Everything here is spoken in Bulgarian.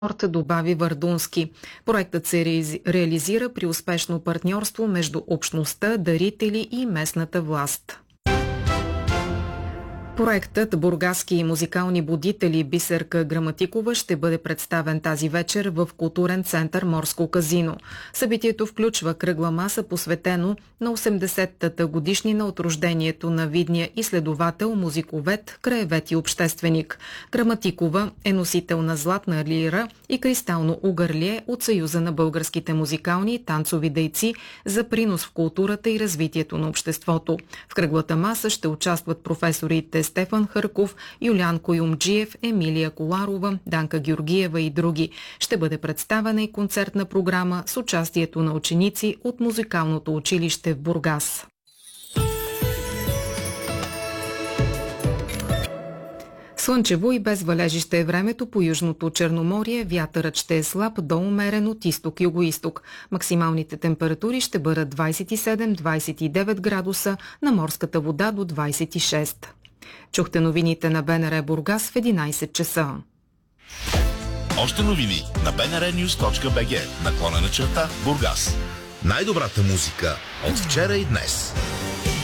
добави Вардунски. Проектът се реализира при успешно партньорство между общността, дарители и местната власт. Проектът «Бургаски музикални будители» Бисерка Граматикова ще бъде представен тази вечер в културен център Морско казино. Събитието включва кръгла маса, посветено на 80-та годишнина от рождението на видния изследовател, музиковед, краевед и общественик. Граматикова е носител на златна лира и кристално угърлие от Съюза на българските музикални и танцови дейци за принос в културата и развитието на обществото. В кръглата маса ще участват професорите Стефан Хърков, Юлиан Коюмджиев, Емилия Коларова, Данка Георгиева и други. Ще бъде представена и концертна програма с участието на ученици от музикалното училище в Бургас. Слънчево и без валежи ще е времето по Южното Черноморие. Вятърът ще е слаб до умерен от изток-югоизток. Максималните температури ще бъдат 27-29 градуса, на морската вода до 26. Чухте новините на БНР Бургас в 11 часа. Още новини на bnrnews.bg /Бургас. Най-добрата музика от вчера и днес.